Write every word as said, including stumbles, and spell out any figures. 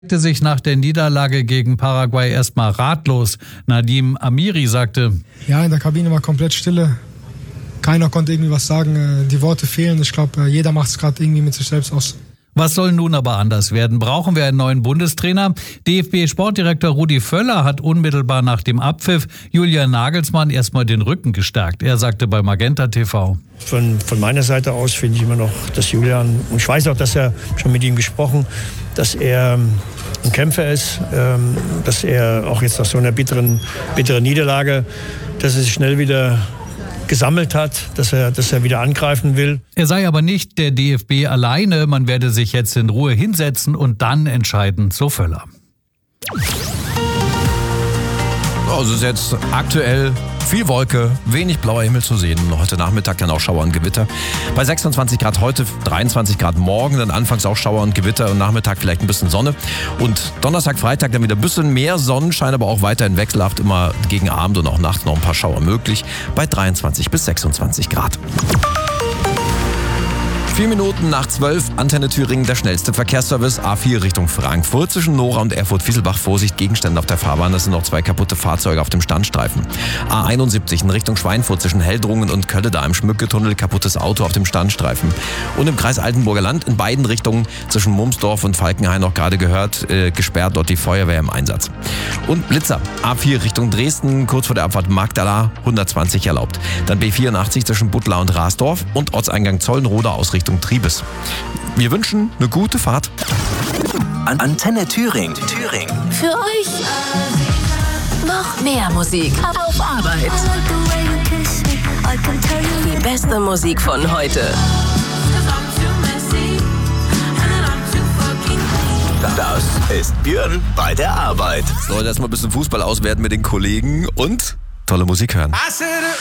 sich nach der Niederlage gegen Paraguay erstmal ratlos. Nadim Amiri sagte: Ja, in der Kabine war komplett Stille. Keiner konnte irgendwie was sagen. Die Worte fehlen. Ich glaube, jeder macht es gerade irgendwie mit sich selbst aus. Was soll nun aber anders werden? Brauchen wir einen neuen Bundestrainer? D F B-Sportdirektor Rudi Völler hat unmittelbar nach dem Abpfiff Julian Nagelsmann erstmal den Rücken gestärkt. Er sagte bei Magenta T V: Von, von meiner Seite aus finde ich immer noch, dass Julian, und ich weiß auch, dass er schon mit ihm gesprochen, dass er ein Kämpfer ist, dass er auch jetzt nach so einer bitteren, bitteren Niederlage, dass er sich schnell wieder gesammelt hat, dass er, dass er wieder angreifen will. Er sei aber nicht der D F B alleine. Man werde sich jetzt in Ruhe hinsetzen und dann entscheiden, so Völler. Also ist jetzt aktuell viel Wolke, wenig blauer Himmel zu sehen. Heute Nachmittag dann auch Schauer und Gewitter. Bei sechsundzwanzig Grad heute, dreiundzwanzig Grad morgen, dann anfangs auch Schauer und Gewitter und Nachmittag vielleicht ein bisschen Sonne. Und Donnerstag, Freitag dann wieder ein bisschen mehr Sonnenschein, aber auch weiterhin wechselhaft, immer gegen Abend und auch nachts noch ein paar Schauer möglich. Bei dreiundzwanzig bis sechsundzwanzig Grad. Vier Minuten nach zwölf, Antenne Thüringen, der schnellste Verkehrsservice. A vier Richtung Frankfurt zwischen Nora und Erfurt-Fieselbach. Vorsicht, Gegenstände auf der Fahrbahn. Das sind noch zwei kaputte Fahrzeuge auf dem Standstreifen. A einundsiebzig in Richtung Schweinfurt zwischen Heldrungen und Kölle, da im Schmücketunnel, kaputtes Auto auf dem Standstreifen. Und im Kreis Altenburger Land in beiden Richtungen zwischen Mumsdorf und Falkenhain, noch gerade gehört, äh, gesperrt, dort die Feuerwehr im Einsatz. Und Blitzer, A vier Richtung Dresden, kurz vor der Abfahrt Magdala, hundertzwanzig erlaubt. Dann B vierundachtzig zwischen Buttlar und Rasdorf und Ortseingang Zollenroda aus Richtung Triebes. Wir wünschen eine gute Fahrt. Antenne Thüringen. Thüringen. Für euch noch mehr Musik auf Arbeit. Die beste Musik von heute. Das ist Björn bei der Arbeit. So, jetzt mal ein bisschen Fußball auswerten mit den Kollegen und tolle Musik hören.